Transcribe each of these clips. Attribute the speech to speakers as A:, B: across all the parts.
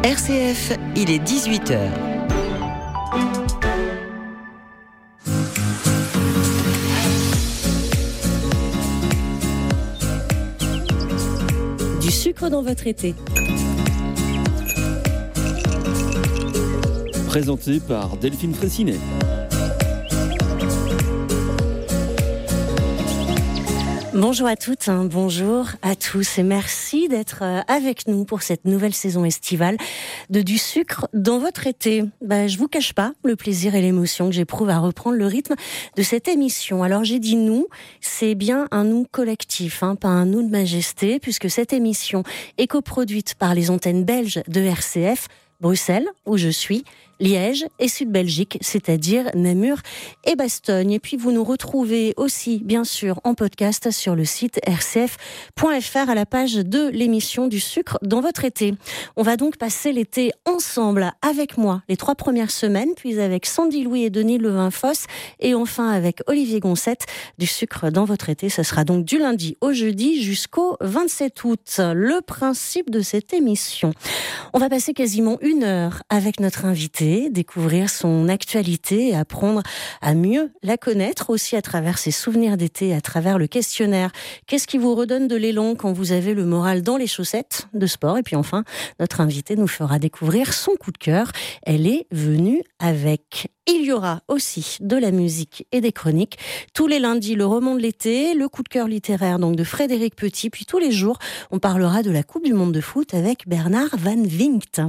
A: RCF, il est 18h.
B: Du sucre dans votre été.
C: Présenté par Delphine Fraissinet.
B: Bonjour à toutes, bonjour à tous et merci d'être avec nous pour cette nouvelle saison estivale de Du sucre dans votre été. Je vous cache pas le plaisir et l'émotion que j'éprouve à reprendre le rythme de cette émission. Alors j'ai dit nous, c'est bien un nous collectif, pas un nous de majesté, puisque cette émission est coproduite par les antennes belges de RCF, Bruxelles, où je suis, Liège et Sud-Belgique, c'est-à-dire Namur et Bastogne. Et puis vous nous retrouvez aussi, bien sûr, en podcast sur le site rcf.fr à la page de l'émission Du sucre dans votre été. On va donc passer l'été ensemble avec moi les 3 premières semaines, puis avec Sandy Louis et Denis Levin-Fosse, et enfin avec Olivier Goncette. Du sucre dans votre été, ce sera donc du lundi au jeudi jusqu'au 27 août. Le principe de cette émission. On va passer quasiment 1 heure avec notre invité, découvrir son actualité et apprendre à mieux la connaître, aussi à travers ses souvenirs d'été, à travers le questionnaire. Qu'est-ce qui vous redonne de l'élan quand vous avez le moral dans les chaussettes de sport? Et puis enfin, notre invité nous fera découvrir son coup de cœur. Elle est venue avec. Il y aura aussi de la musique et des chroniques. Tous les lundis, le roman de l'été, le coup de cœur littéraire donc de Frédéric Petit. Puis tous les jours, on parlera de la Coupe du Monde de foot avec Bernard Van Vinkt.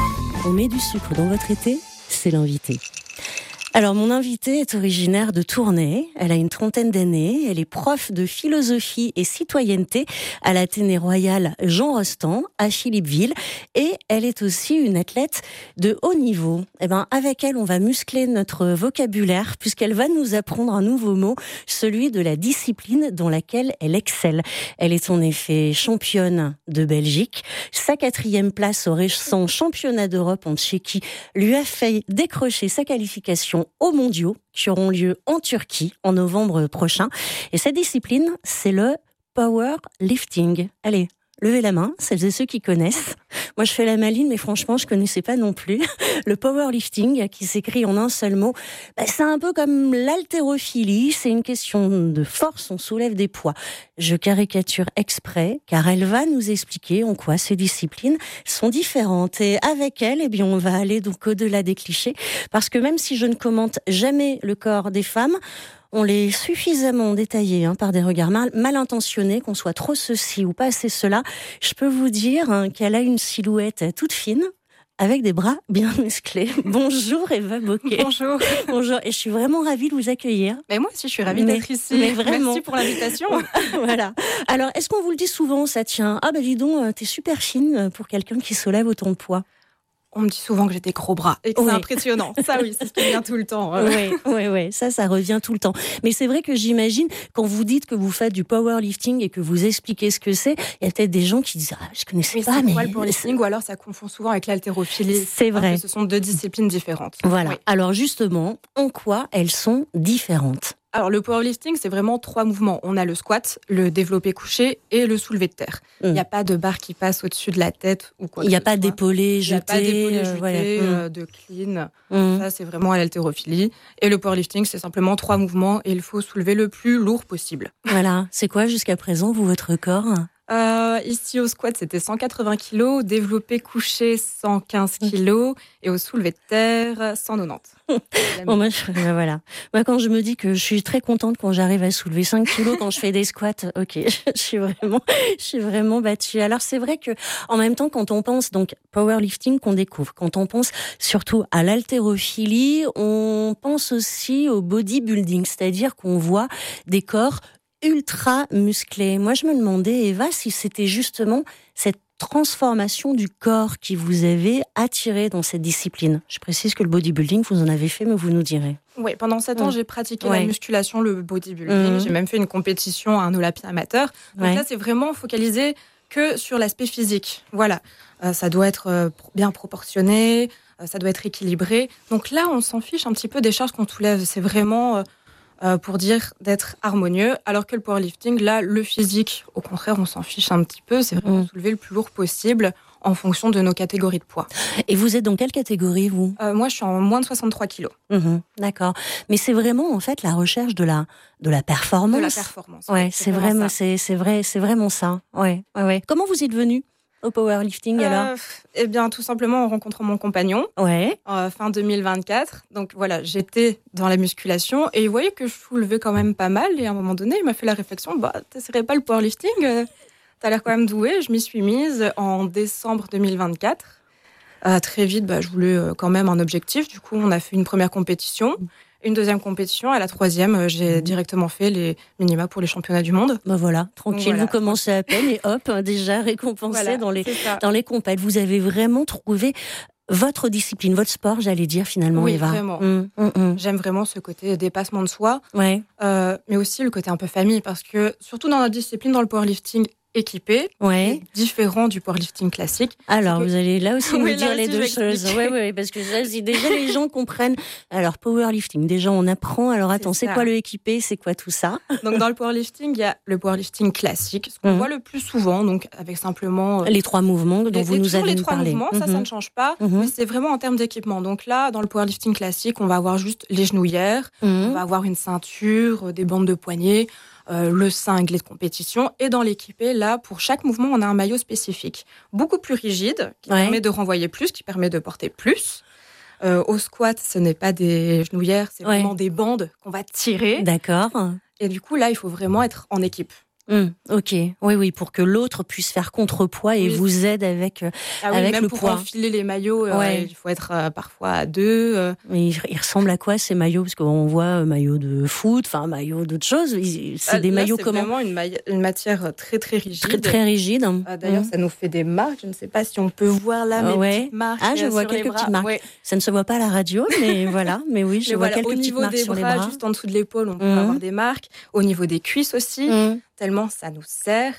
B: On met du sucre dans votre été, c'est l'invité. Alors, mon invitée est originaire de Tournai. Elle a une 30aine d'années. Elle est prof de philosophie et citoyenneté à l'Athénée Royal Jean Rostand, à Philippeville. Et elle est aussi une athlète de haut niveau. Avec elle, on va muscler notre vocabulaire puisqu'elle va nous apprendre un nouveau mot, celui de la discipline dans laquelle elle excelle. Elle est en effet championne de Belgique. Sa 4e place au récent championnat d'Europe en Tchéquie lui a fait décrocher sa qualification aux mondiaux qui auront lieu en Turquie en novembre prochain. Et cette discipline, c'est le powerlifting. Allez, levez la main, celles et ceux qui connaissent. Moi, je fais la maline, mais franchement, je connaissais pas non plus. Le powerlifting, qui s'écrit en un seul mot, c'est un peu comme l'haltérophilie. C'est une question de force, on soulève des poids. Je caricature exprès, car elle va nous expliquer en quoi ces disciplines sont différentes. Et avec elle, on va aller donc au-delà des clichés, parce que même si je ne commente jamais le corps des femmes, on l'est suffisamment détaillé par des regards mal intentionnés, qu'on soit trop ceci ou pas assez cela. Je peux vous dire qu'elle a une silhouette toute fine, avec des bras bien musclés. Bonjour Eva Bocquet.
D: Bonjour.
B: Bonjour, et je suis vraiment ravie de vous accueillir.
D: Mais moi aussi, je suis ravie d'être ici.
B: Mais vraiment.
D: Merci pour l'invitation.
B: Voilà. Alors, est-ce qu'on vous le dit souvent, ça tient? Dis donc, t'es super fine pour quelqu'un qui soulève autant de poids.
D: On me dit souvent que j'ai des gros bras et que c'est impressionnant. Ça oui, c'est ce qui vient tout le temps.
B: Oui, ça revient tout le temps. Mais c'est vrai que j'imagine, quand vous dites que vous faites du powerlifting et que vous expliquez ce que c'est, il y a peut-être des gens qui disent « je connaissais pas ».
D: Mais le powerlifting, ou alors ça confond souvent avec l'haltérophilie.
B: C'est vrai.
D: Ce sont 2 disciplines différentes.
B: Voilà.
D: Oui.
B: Alors justement, en quoi elles sont différentes?
D: Alors le powerlifting, c'est vraiment 3 mouvements. On a le squat, le développé couché et le soulevé de terre. Il n'y a pas de barre qui passe au-dessus de la tête ou quoi.
B: Il n'y a pas d'épaulé jeté.
D: Il n'y a pas d'épaulé jeté, de clean. Ça, c'est vraiment à l'haltérophilie. Et le powerlifting, c'est simplement 3 mouvements et il faut soulever le plus lourd possible.
B: Voilà. C'est quoi jusqu'à présent, votre record?
D: Ici au squat c'était 180 kg, au développé couché 115 kg et au soulevé de terre 190.
B: Voilà. Moi, quand je me dis que je suis très contente quand j'arrive à soulever 5 kilos quand je fais des squats, ok, je suis vraiment battue. Alors c'est vrai que en même temps, quand on pense donc powerlifting qu'on découvre, quand on pense surtout à l'haltérophilie, on pense aussi au bodybuilding, c'est-à-dire qu'on voit des corps ultra musclés. Moi, je me demandais, Eva, si c'était justement cette transformation du corps qui vous avait attiré dans cette discipline. Je précise que le bodybuilding, vous en avez fait, mais vous nous direz.
D: Oui, pendant 7 ans, j'ai pratiqué la musculation, le bodybuilding. J'ai même fait une compétition à un Olympia amateur. Donc là, c'est vraiment focalisé que sur l'aspect physique. Voilà. Ça doit être bien proportionné, ça doit être équilibré. Donc là, on s'en fiche un petit peu des charges qu'on soulève. C'est vraiment pour dire d'être harmonieux, alors que le powerlifting, là, le physique, au contraire, on s'en fiche un petit peu. C'est vraiment soulever le plus lourd possible en fonction de nos catégories de poids.
B: Et vous êtes dans quelle catégorie, vous ?
D: Moi, je suis en moins de 63 kilos.
B: D'accord. Mais c'est vraiment, en fait, la recherche de la performance.
D: De la performance.
B: Ouais, c'est vraiment ça. Ouais. Comment vous êtes venu au powerlifting alors ?
D: Eh bien, tout simplement en rencontrant mon compagnon.
B: Ouais.
D: Fin 2024. Donc voilà, j'étais dans la musculation et il voyait que je soulevais quand même pas mal. Et à un moment donné, il m'a fait la réflexion, t'essaierais pas le powerlifting ? T'as l'air quand même douée. Je m'y suis mise en décembre 2024. Très vite, je voulais quand même un objectif. Du coup, on a fait une première compétition. Une deuxième compétition, à la troisième, j'ai directement fait les minima pour les championnats du monde.
B: Voilà, tranquille, vous commencez à peine et hop, déjà récompensé dans les compètes. Vous avez vraiment trouvé votre discipline, votre sport, j'allais dire finalement,
D: oui,
B: Eva.
D: Vraiment. J'aime vraiment ce côté dépassement de soi, mais aussi le côté un peu famille, parce que surtout dans notre discipline, dans le powerlifting équipé, c'est différent du powerlifting classique.
B: Alors, vous allez là aussi nous dire les deux choses. Oui, parce que ça, si déjà les gens comprennent. Alors, powerlifting, déjà on apprend. Alors, attends, c'est quoi le équipé ? C'est quoi tout ça ?
D: Donc, dans le powerlifting, il y a le powerlifting classique, ce qu'on voit le plus souvent, donc avec simplement...
B: les 3 mouvements dont vous nous avez parlé.
D: Les 3 mouvements, ça ne change pas, mais c'est vraiment en termes d'équipement. Donc là, dans le powerlifting classique, on va avoir juste les genouillères, on va avoir une ceinture, des bandes de poignets, le cinglé de compétition. Et dans l'équipé, là, pour chaque mouvement, on a un maillot spécifique. Beaucoup plus rigide, qui permet de renvoyer plus, qui permet de porter plus. Au squat, ce n'est pas des genouillères, c'est vraiment des bandes qu'on va tirer.
B: D'accord.
D: Et du coup, là, il faut vraiment être en équipe.
B: Ok, oui, pour que l'autre puisse faire contrepoids et vous aide avec
D: même
B: le
D: pour
B: poids.
D: enfiler les maillots, il faut être parfois à 2.
B: Mais ils ressemblent à quoi ces maillots ? Parce qu'on voit maillots de foot, maillots d'autres choses. C'est des maillots comment ?
D: C'est vraiment une matière très très rigide.
B: Très rigide.
D: D'ailleurs, ça nous fait des marques. Je ne sais pas si on peut voir là mes petites marques.
B: Je vois quelques petites marques. Ouais. Ça ne se voit pas à la radio, mais voilà. Mais oui, je vois quelques petites marques sur les bras. Au niveau des bras,
D: juste en dessous de l'épaule, on peut avoir des marques. Au niveau des cuisses aussi. Tellement ça nous sert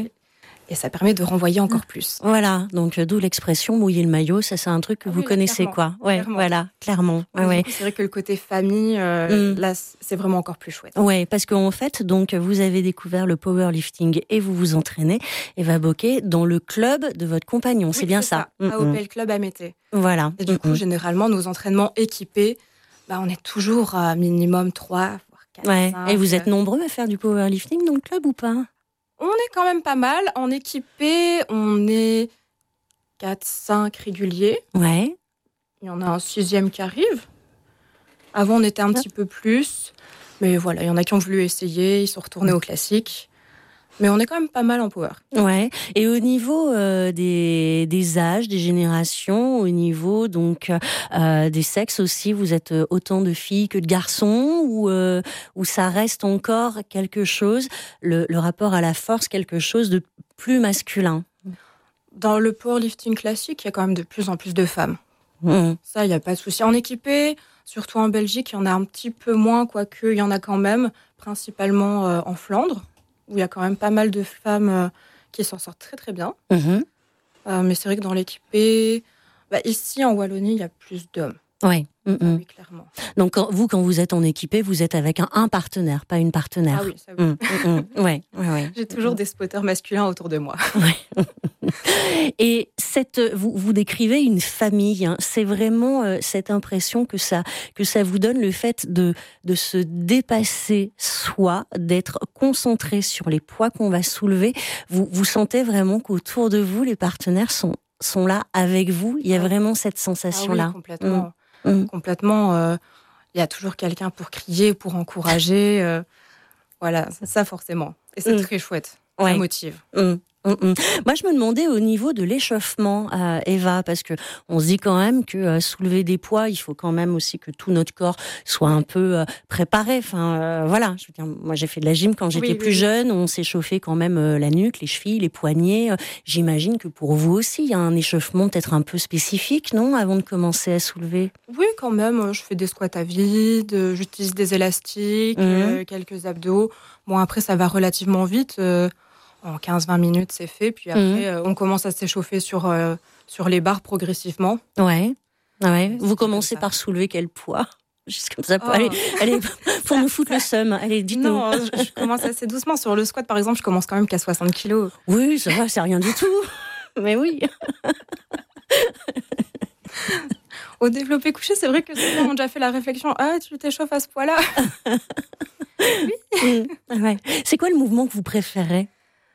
D: et ça permet de renvoyer encore plus.
B: Voilà, donc d'où l'expression mouiller le maillot, ça c'est un truc que vous connaissez quoi.
D: Clairement.
B: Voilà, clairement.
D: C'est vrai que le côté famille, là c'est vraiment encore plus chouette.
B: Ouais, parce qu'en fait, donc vous avez découvert le powerlifting et vous vous entraînez, Eva Bocquet, dans le club de votre compagnon, c'est bien ça.
D: AOPL Club à Mété.
B: Voilà.
D: Et du coup, généralement, nos entraînements équipés, on est toujours à minimum 3. 4, 5,
B: et vous êtes nombreux à faire du powerlifting dans le club ou pas ?
D: On est quand même pas mal. En équipé, on est 4-5 réguliers.
B: Ouais.
D: Il y en a un 6e qui arrive. Avant, on était un petit peu plus. Mais voilà, il y en a qui ont voulu essayer. Ils sont retournés au classique. Mais on est quand même pas mal en power.
B: Ouais. Et au niveau des âges, des générations, au niveau donc des sexes aussi, vous êtes autant de filles que de garçons ou ça reste encore quelque chose, le rapport à la force, quelque chose de plus masculin?
D: Dans le powerlifting classique, il y a quand même de plus en plus de femmes. Ça, il n'y a pas de souci. En équipé, surtout en Belgique, il y en a un petit peu moins, quoique il y en a quand même, principalement en Flandre, où il y a quand même pas mal de femmes qui s'en sortent très très bien. Mais c'est vrai que dans l'équipé, ici en Wallonie, il y a plus d'hommes.
B: Oui,
D: clairement.
B: Donc quand vous êtes en équipé, vous êtes avec un partenaire, pas une partenaire.
D: Ah oui, ça oui.
B: Ouais.
D: J'ai toujours des spotters masculins autour de moi.
B: Et vous décrivez une famille. C'est vraiment cette impression que ça vous donne, le fait de se dépasser soi, d'être concentré sur les poids qu'on va soulever. Vous sentez vraiment qu'autour de vous, les partenaires sont là avec vous. Il y a vraiment cette sensation-là.
D: Oui, complètement. Complètement. Il y a toujours quelqu'un pour crier, pour encourager. Voilà, ça forcément. Et c'est très chouette. Ça motive.
B: Moi, je me demandais au niveau de l'échauffement, Eva, parce que on se dit quand même que soulever des poids, il faut quand même aussi que tout notre corps soit un peu préparé. Enfin, voilà. Je veux dire, moi, j'ai fait de la gym quand j'étais plus jeune. On s'échauffait quand même la nuque, les chevilles, les poignets. J'imagine que pour vous aussi, il y a un échauffement peut-être un peu spécifique, non, avant de commencer à soulever.
D: Oui, quand même. Je fais des squats à vide, j'utilise des élastiques, quelques abdos. Bon, après, ça va relativement vite. En 15-20 minutes, c'est fait. Puis après, on commence à s'échauffer sur les barres progressivement.
B: Ouais. Vous commencez par soulever quel poids ? Juste comme ça, allez, pour nous foutre le seum. Allez, dites-nous.
D: Non, je commence assez doucement. Sur le squat, par exemple, je commence quand même qu'à 60 kilos.
B: Oui, ça va, c'est rien du tout. Mais oui.
D: Au développé couché, c'est vrai que souvent on a déjà fait la réflexion, ah, tu t'échauffes à ce point-là.
B: Oui. Ouais. C'est quoi le mouvement que vous préférez?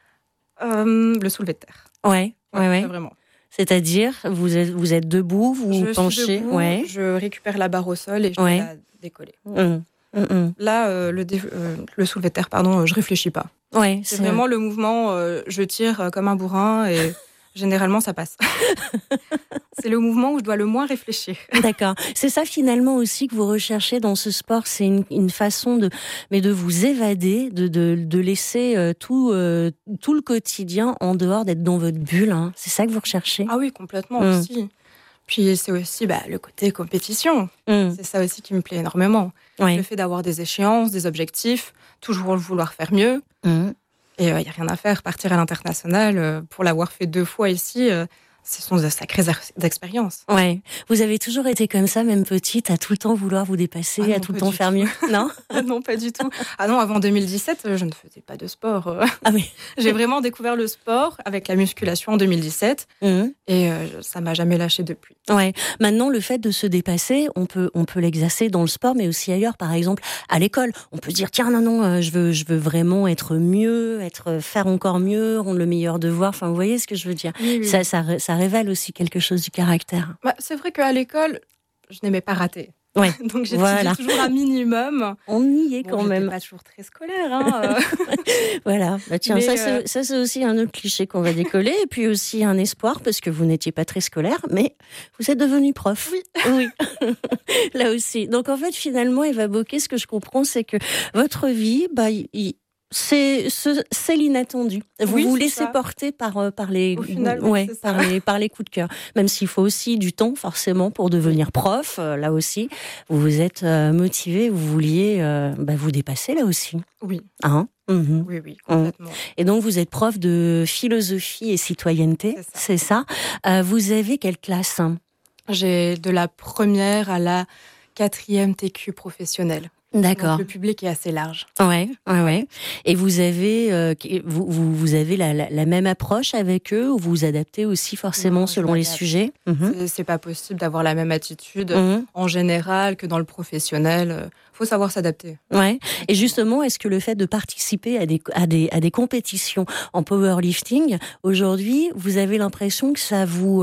D: Le soulevé de terre.
B: Ouais.
D: Vraiment.
B: C'est-à-dire, vous êtes debout, vous penchez,
D: suis debout, je récupère la barre au sol et je vais la décoller. Là, le soulevé de terre, je réfléchis pas.
B: Ouais,
D: c'est vraiment le mouvement, je tire comme un bourrin et généralement ça passe. C'est le mouvement où je dois le moins réfléchir.
B: D'accord. C'est ça finalement aussi que vous recherchez dans ce sport, c'est une façon de vous évader, de laisser tout le quotidien en dehors, d'être dans votre bulle. Hein. C'est ça que vous recherchez?
D: Ah oui, complètement aussi. Puis c'est aussi le côté compétition. C'est ça aussi qui me plaît énormément. Le fait d'avoir des échéances, des objectifs, toujours vouloir faire mieux. Et il n'y a rien à faire. Partir à l'international, pour l'avoir fait 2 fois ici, ce sont de sacrées expériences.
B: Ouais. Vous avez toujours été comme ça, même petite, à tout le temps vouloir vous dépasser, à tout le temps faire mieux? Non?
D: Non, pas du tout. Ah non, avant 2017, je ne faisais pas de sport.
B: Ah oui.
D: J'ai vraiment découvert le sport avec la musculation en 2017 et ça m'a jamais lâché depuis.
B: Ouais. Maintenant, le fait de se dépasser, on peut l'exercer dans le sport, mais aussi ailleurs. Par exemple, à l'école, on peut se dire tiens, non, je veux vraiment être mieux, faire encore mieux, rendre le meilleur devoir. Enfin, vous voyez ce que je veux dire? Oui. Ça révèle aussi quelque chose du caractère.
D: C'est vrai qu'à l'école, je n'aimais pas rater.
B: Ouais.
D: Donc j'étudiais toujours un minimum.
B: On y est quand même.
D: Pas toujours très scolaire.
B: Voilà. Tiens, ça c'est aussi un autre cliché qu'on va décoller. Et puis aussi un espoir, parce que vous n'étiez pas très scolaire, mais vous êtes devenu prof. Oui. Là aussi. Donc en fait, finalement, Eva Bocquet, ce que je comprends, c'est que votre vie, c'est l'inattendu. Vous vous laissez porter par les par les coups de cœur. Même s'il faut aussi du temps forcément pour devenir prof. Là aussi, vous vous êtes motivé, vous vouliez vous dépasser là aussi.
D: Oui.
B: Hein?
D: Oui, complètement.
B: Et donc vous êtes prof de philosophie et citoyenneté, c'est ça. Vous avez quelle classe?
D: J'ai de la première à la 4e TQ professionnelle.
B: D'accord.
D: Donc, le public est assez large.
B: Ouais. Et vous avez, vous avez la même approche avec eux ou vous vous adaptez aussi forcément selon les sujets?
D: C'est pas possible d'avoir la même attitude en général que dans le professionnel. Faut savoir s'adapter.
B: Ouais. Et justement, est-ce que le fait de participer à des compétitions en powerlifting, aujourd'hui, vous avez l'impression que ça vous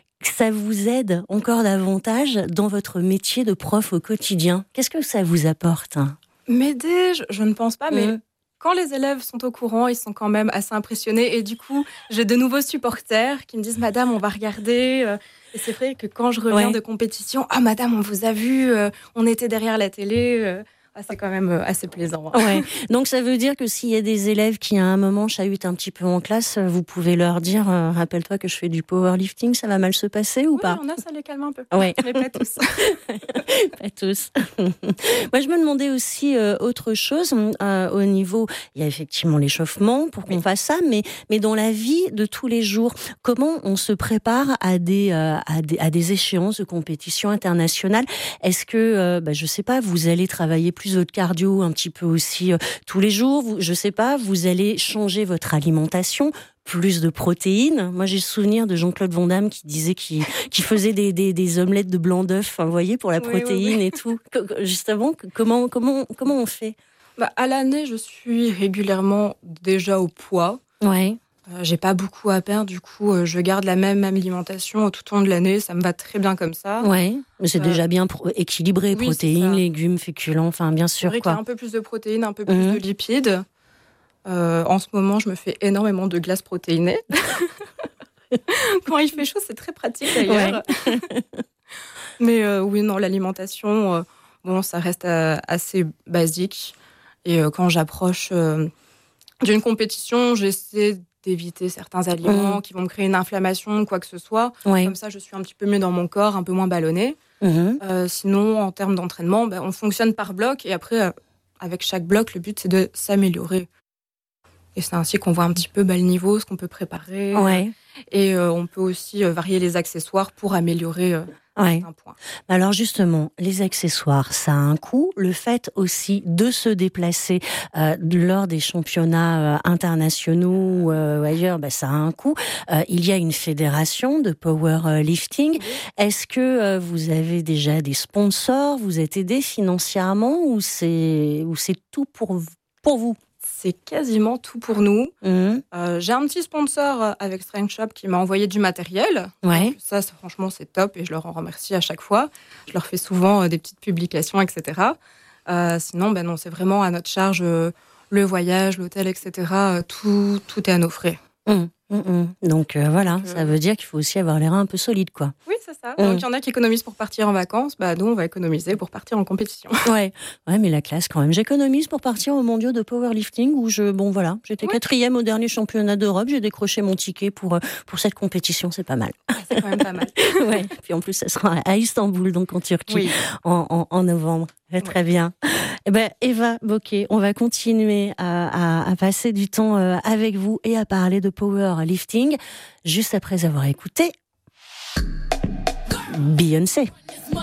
B: aide encore davantage dans votre métier de prof au quotidien? Qu'est-ce que ça vous apporte?
D: M'aider, je ne pense pas, mais quand les élèves sont au courant, ils sont quand même assez impressionnés. Et du coup, j'ai de nouveaux supporters qui me disent « Madame, on va regarder ». Et c'est vrai que quand je reviens de compétition, « Ah, madame, on vous a vu, on était derrière la télé ». C'est quand même assez plaisant.
B: Ouais. Donc ça veut dire que s'il y a des élèves qui à un moment chahutent un petit peu en classe, vous pouvez leur dire rappelle-toi que je fais du powerlifting, ça va mal se passer ou pas?
D: Oui, ça les calme un peu.
B: Ouais.
D: Mais pas tous.
B: Pas tous. Moi je me demandais aussi autre chose au niveau, il y a effectivement l'échauffement pour qu'on fasse ça, mais dans la vie de tous les jours, comment on se prépare à des échéances de compétition internationale? Est-ce que je sais pas, vous allez travailler plus votre cardio un petit peu aussi tous les jours, je sais pas, vous allez changer votre alimentation, plus de protéines. Moi, j'ai le souvenir de Jean-Claude Van Damme qui disait qu'il faisait des omelettes de blanc d'œuf, vous voyez, pour la protéine et tout. Justement, comment on fait?
D: À l'année, je suis régulièrement déjà au poids.
B: Ouais.
D: J'ai pas beaucoup à perdre, du coup, je garde la même alimentation tout au long de l'année. Ça me va très bien comme ça.
B: Ouais, mais c'est déjà bien équilibré,
D: oui,
B: protéines, légumes, féculents, enfin bien sûr.
D: C'est vrai qu'il y a un peu plus de protéines, un peu plus de lipides. En ce moment, je me fais énormément de glace protéinée. Quand il fait chaud, c'est très pratique d'ailleurs. Ouais. Mais oui, non, l'alimentation, ça reste assez basique. Et quand j'approche d'une compétition, j'essaie d'éviter certains aliments qui vont me créer une inflammation, quoi que ce soit. Ouais. Comme ça, je suis un petit peu mieux dans mon corps, un peu moins ballonnée. Sinon, en termes d'entraînement, on fonctionne par bloc. Et après, avec chaque bloc, le but, c'est de s'améliorer. Et c'est ainsi qu'on voit un petit peu le niveau, ce qu'on peut préparer.
B: Ouais.
D: Et on peut aussi varier les accessoires pour améliorer
B: Ouais.
D: Un point.
B: Alors justement, les accessoires, ça a un coût. Le fait aussi de se déplacer lors des championnats internationaux ou ailleurs, ça a un coût. Il y a une fédération de powerlifting. Est-ce que vous avez déjà des sponsors? Vous êtes aidé financièrement ou c'est tout pour vous?
D: C'est quasiment tout pour nous. J'ai un petit sponsor avec Strength Shop qui m'a envoyé du matériel.
B: Ouais.
D: Donc ça, franchement, c'est top et je leur en remercie à chaque fois. Je leur fais souvent des petites publications, etc. Sinon, non, c'est vraiment à notre charge le voyage, l'hôtel, etc. Tout est à nos frais.
B: Donc voilà, ça veut dire qu'il faut aussi avoir les reins un peu solides, quoi.
D: Oui, c'est ça. Donc il y en a qui économisent pour partir en vacances, nous on va économiser pour partir en compétition.
B: Ouais, mais la classe quand même. J'économise pour partir aux mondiaux de powerlifting où j'étais 4e au dernier championnat d'Europe. J'ai décroché mon ticket pour cette compétition, c'est pas mal.
D: C'est quand même pas mal.
B: Ouais. Puis en plus, ça sera à Istanbul, donc en Turquie, en novembre. Très bien. Eva Bocquet, on va continuer à passer du temps avec vous et à parler de powerlifting juste après avoir écouté Beyoncé.